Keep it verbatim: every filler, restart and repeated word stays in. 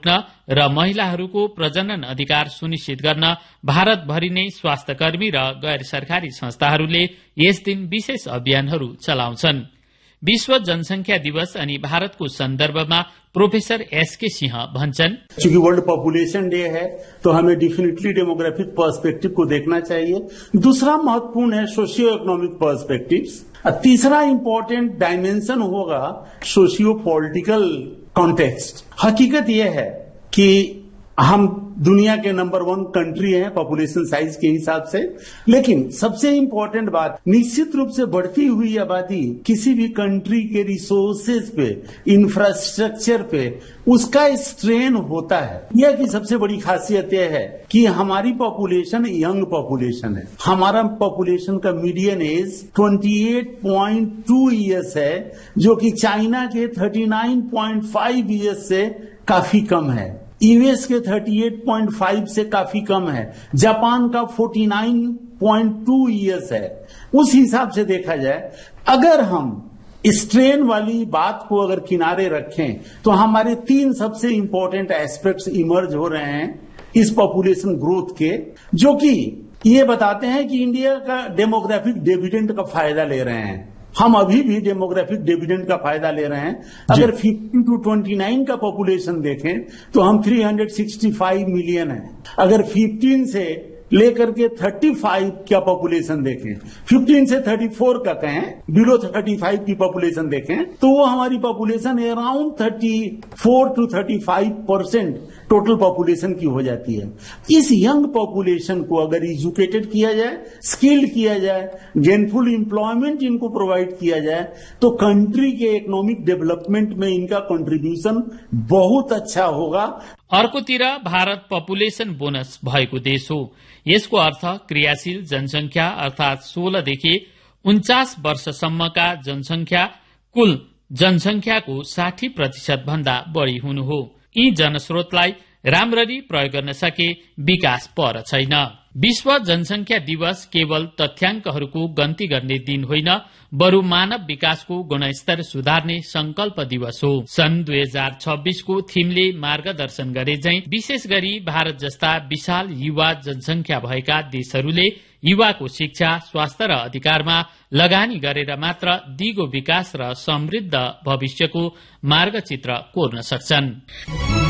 रोक्न र महिलाहरूको प्रजनन अधिकार सुनिश्चित गर्न भारतभरि नै स्वास्थ्यकर्मी र गैर सरकारी संस्थाहरूले यस दिन विशेष अभियानहरू चलाउँछन्। विश्व जनसंख्या दिवस अनि भारतको सन्दर्भमा प्रोफेसर एसके सिंह भन्छन्, चूंकि वर्ल्ड पॉपुलेशन डे है तो हमें डेफिनेटली डेमोग्राफिक पर्सपेक्टिव को देखना चाहिए। दूसरा महत्वपूर्ण है सोशियो इकोनॉमिक पर्सपेक्टिव। तीसरा इंपॉर्टेंट डायमेंशन होगा सोशियो पॉलिटिकल कॉन्टेक्स्ट। हकीकत यह है कि हम दुनिया के नंबर वन कंट्री हैं पॉपुलेशन साइज के हिसाब से, लेकिन सबसे इंपॉर्टेंट बात, निश्चित रूप से बढ़ती हुई आबादी किसी भी कंट्री के रिसोर्सेज पे, इंफ्रास्ट्रक्चर पे उसका स्ट्रेन होता है। यह की सबसे बड़ी खासियत यह है कि हमारी पॉपुलेशन यंग पॉपुलेशन है। हमारा पॉपुलेशन का मीडियन एज अट्ठाईस पॉइंट दो इयर्स है, जो कि चाइना के उनतालीस पॉइंट पाँच इयर्स से काफी कम है। यूएस के अड़तीस पॉइंट पाँच से काफी कम है। जापान का उनचास पॉइंट दो इयर्स है। उस हिसाब से देखा जाए, अगर हम स्ट्रेन वाली बात को अगर किनारे रखें तो हमारे तीन सबसे इंपॉर्टेंट एस्पेक्ट्स इमर्ज हो रहे हैं इस पॉपुलेशन ग्रोथ के, जो कि ये बताते हैं कि इंडिया का डेमोग्राफिक डिविडेंड का फायदा ले रहे हैं। हम अभी भी डेमोग्राफिक डिविडेंड का फायदा ले रहे हैं। अगर पंद्रह टू उनतीस का पॉपुलेशन देखें तो हम तीन सौ पैंसठ मिलियन है। अगर पंद्रह से लेकर के पैंतीस का पॉपुलेशन देखें, पंद्रह से चौंतीस का कहें, बिलो पैंतीस की पॉपुलेशन देखें, तो वो हमारी पॉपुलेशन अराउंड चौंतीस टू पैंतीस परसेंट टोटल पॉपुलेशन की हो जाती है। इस यंग पॉपुलेशन को अगर एजुकेटेड किया जाए, स्किल्ड किया जाए, गेनफुल एम्प्लॉयमेंट इनको प्रोवाइड किया जाए, तो कंट्री के इकोनॉमिक डेभलपमेन्ट में इनका कन्ट्रिब्युसन बहुत अच्छा होगा। अर्कोतिर भारत पपुलेसन बोनस भएको देश हो। यसको अर्थ क्रियाशील जनसंख्या अर्थात सोह्रदेखि उन्चास वर्षसम्मका जनसंख्या कुल जनसंख्याको साठी प्रतिशत भन्दा बढ़ी हुनु हो। यी जनस्रोतलाई राम्ररी प्रयोग गर्न सके विकास पर छैन। विश्व जनसंख्या दिवस केवल तथ्याङ्कहरूको गन्ती गर्ने दिन होइन, बरु मानव विकासको गुणस्तर सुधार्ने संकल्प दिवस हो। सन् दुई हजार छब्बीसको थीमले मार्गदर्शन गरे झैं विशेष गरी भारत जस्ता विशाल युवा जनसंख्या भएका देशहरूले युवाको शिक्षा, स्वास्थ्य र अधिकारमा लगानी गरेर मात्र दिगो विकास र समृद्ध भविष्यको मार्गचित्र कोर्न सक्छन्।